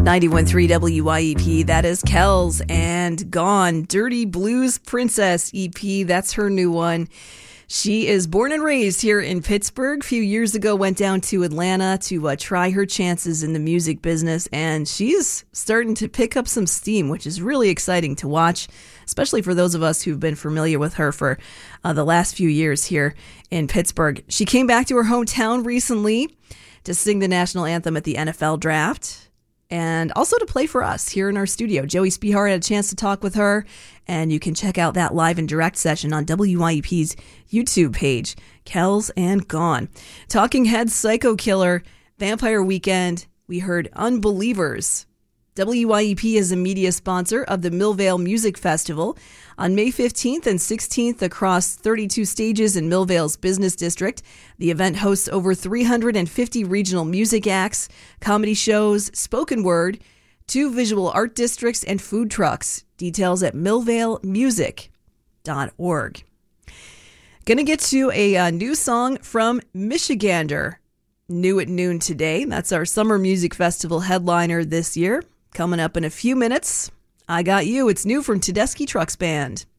91.3 WYEP, that is Kells and Gone, Dirty Blues Princess EP, that's her new one. She is born and raised here in Pittsburgh. A few years ago, went down to Atlanta to try her chances in the music business, and she's starting to pick up some steam, which is really exciting to watch, especially for those of us who've been familiar with her for the last few years here in Pittsburgh. She came back to her hometown recently to sing the national anthem at the NFL draft, and also to play for us here in our studio. Joey Spihar had a chance to talk with her, and you can check out that live and direct session on WYEP's YouTube page, Kells and Gone. Talking Heads, Psycho Killer, Vampire Weekend, we heard Unbelievers. WYEP is a media sponsor of the Millvale Music Festival on May 15th and 16th across 32 stages in Millvale's business district. The event hosts over 350 regional music acts, comedy shows, spoken word, 2 visual art districts, and food trucks. Details at millvalemusic.org. Gonna get to a new song from Michigander, new at noon today. That's our Summer Music Festival headliner this year. Coming up in a few minutes, I Got You. It's new from Tedeschi Trucks Band.